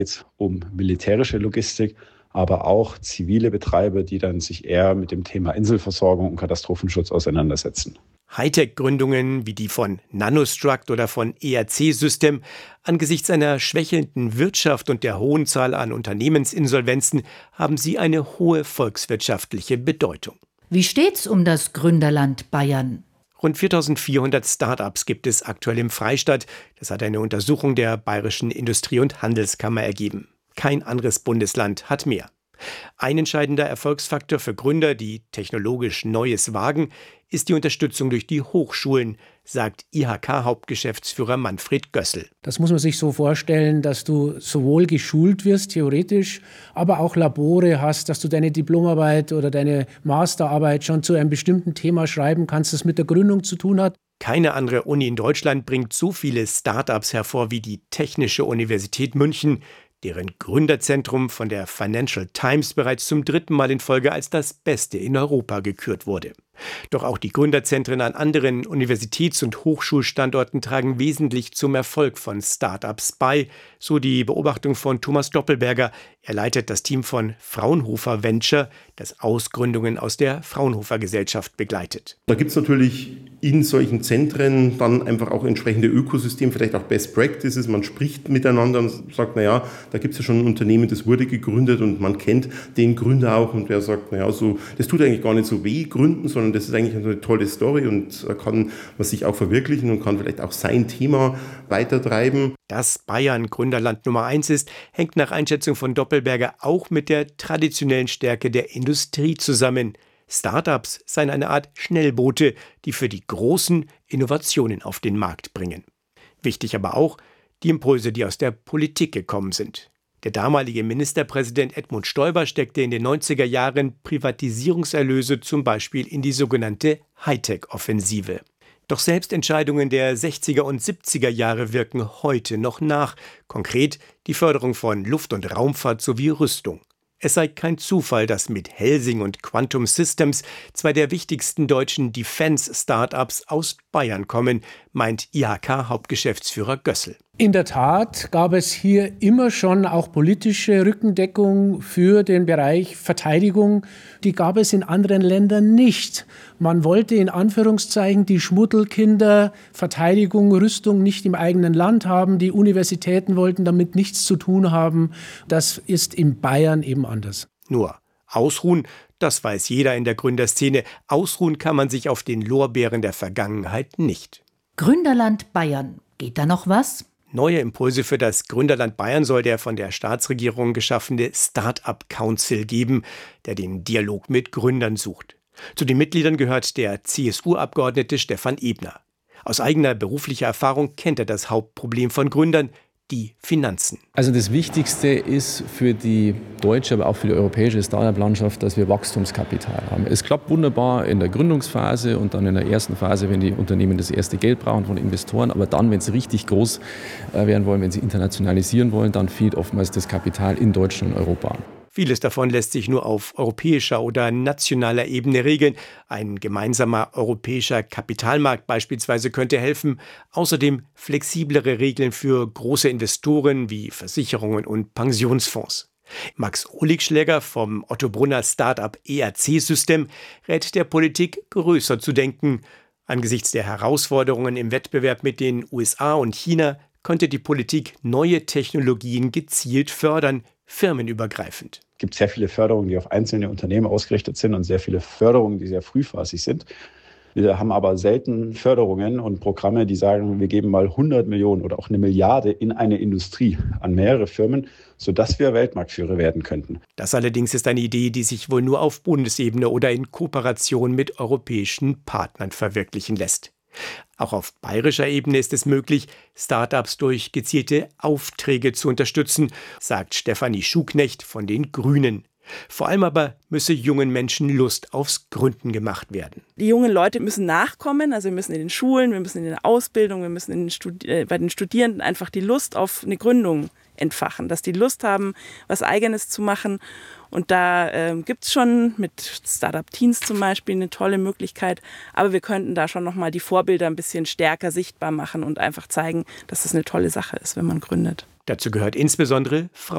Jetzt um militärische Logistik, aber auch zivile Betreiber, die dann sich eher mit dem Thema Inselversorgung und Katastrophenschutz auseinandersetzen. Hightech-Gründungen wie die von Nanostruct oder von ERC System angesichts einer schwächelnden Wirtschaft und der hohen Zahl an Unternehmensinsolvenzen haben sie eine hohe volkswirtschaftliche Bedeutung. Wie steht's um das Gründerland Bayern? Rund 4.400 Start-ups gibt es aktuell im Freistaat. Das hat eine Untersuchung der Bayerischen Industrie- und Handelskammer ergeben. Kein anderes Bundesland hat mehr. Ein entscheidender Erfolgsfaktor für Gründer, die technologisch Neues wagen, ist die Unterstützung durch die Hochschulen, sagt IHK-Hauptgeschäftsführer Manfred Gössel. Das muss man sich so vorstellen, dass du sowohl geschult wirst, theoretisch, aber auch Labore hast, dass du deine Diplomarbeit oder deine Masterarbeit schon zu einem bestimmten Thema schreiben kannst, das mit der Gründung zu tun hat. Keine andere Uni in Deutschland bringt so viele Start-ups hervor wie die Technische Universität München, deren Gründerzentrum von der Financial Times bereits zum 3. Mal in Folge als das Beste in Europa gekürt wurde. Doch auch die Gründerzentren an anderen Universitäts- und Hochschulstandorten tragen wesentlich zum Erfolg von Start-ups bei, so die Beobachtung von Thomas Doppelberger. Er leitet das Team von Fraunhofer Venture, das Ausgründungen aus der Fraunhofer Gesellschaft begleitet. Da gibt es natürlich in solchen Zentren dann einfach auch entsprechende Ökosysteme, vielleicht auch Best Practices. Man spricht miteinander und sagt, naja, da gibt es ja schon ein Unternehmen, das wurde gegründet und man kennt den Gründer auch und der sagt, naja, so, das tut eigentlich gar nicht so weh, gründen, sondern das ist eigentlich eine tolle Story und da kann man sich auch verwirklichen und kann vielleicht auch sein Thema weitertreiben. Dass Bayern Gründerland Nummer 1 ist, hängt nach Einschätzung von Doppelberger auch mit der traditionellen Stärke der Industrie zusammen. Startups seien eine Art Schnellboote, die für die großen Innovationen auf den Markt bringen. Wichtig aber auch die Impulse, die aus der Politik gekommen sind. Der damalige Ministerpräsident Edmund Stoiber steckte in den 90er Jahren Privatisierungserlöse zum Beispiel in die sogenannte Hightech-Offensive. Doch selbst Entscheidungen der 60er und 70er Jahre wirken heute noch nach. Konkret die Förderung von Luft- und Raumfahrt sowie Rüstung. Es sei kein Zufall, dass mit Helsing und Quantum Systems zwei der wichtigsten deutschen Defense-Startups aus Bayern kommen, meint IHK-Hauptgeschäftsführer Gössel. In der Tat gab es hier immer schon auch politische Rückendeckung für den Bereich Verteidigung. Die gab es in anderen Ländern nicht. Man wollte in Anführungszeichen die Schmuddelkinder Verteidigung, Rüstung nicht im eigenen Land haben. Die Universitäten wollten damit nichts zu tun haben. Das ist in Bayern eben anders. Nur ausruhen, das weiß jeder in der Gründerszene. Ausruhen kann man sich auf den Lorbeeren der Vergangenheit nicht. Gründerland Bayern. Geht da noch was? Neue Impulse für das Gründerland Bayern soll der von der Staatsregierung geschaffene Start-up Council geben, der den Dialog mit Gründern sucht. Zu den Mitgliedern gehört der CSU-Abgeordnete Stefan Ebner. Aus eigener beruflicher Erfahrung kennt er das Hauptproblem von Gründern: die Finanzen. Also das Wichtigste ist für die deutsche, aber auch für die europäische Start-up-Landschaft, dass wir Wachstumskapital haben. Es klappt wunderbar in der Gründungsphase und dann in der ersten Phase, wenn die Unternehmen das erste Geld brauchen von Investoren. Aber dann, wenn sie richtig groß werden wollen, wenn sie internationalisieren wollen, dann fehlt oftmals das Kapital in Deutschland und Europa an. Vieles davon lässt sich nur auf europäischer oder nationaler Ebene regeln. Ein gemeinsamer europäischer Kapitalmarkt beispielsweise könnte helfen. Außerdem flexiblere Regeln für große Investoren wie Versicherungen und Pensionsfonds. Max Oligschläger vom Otto Brunner Start-up ERC System rät der Politik, größer zu denken. Angesichts der Herausforderungen im Wettbewerb mit den USA und China könnte die Politik neue Technologien gezielt fördern, firmenübergreifend. Es gibt sehr viele Förderungen, die auf einzelne Unternehmen ausgerichtet sind und sehr viele Förderungen, die sehr frühphasig sind. Wir haben aber selten Förderungen und Programme, die sagen, wir geben mal 100 Millionen oder auch 1 Milliarde in eine Industrie an mehrere Firmen, sodass wir Weltmarktführer werden könnten. Das allerdings ist eine Idee, die sich wohl nur auf Bundesebene oder in Kooperation mit europäischen Partnern verwirklichen lässt. Auch auf bayerischer Ebene ist es möglich, Start-ups durch gezielte Aufträge zu unterstützen, sagt Stefanie Schuknecht von den Grünen. Vor allem aber müsse jungen Menschen Lust aufs Gründen gemacht werden. Die jungen Leute müssen nachkommen, also wir müssen in den Schulen, wir müssen in der Ausbildung, wir müssen bei den Studierenden einfach die Lust auf eine Gründung entfachen, dass die Lust haben, was Eigenes zu machen. Und da gibt es schon mit Startup Teens zum Beispiel eine tolle Möglichkeit. Aber wir könnten da schon nochmal die Vorbilder ein bisschen stärker sichtbar machen und einfach zeigen, dass das eine tolle Sache ist, wenn man gründet. Dazu gehört insbesondere Frauen.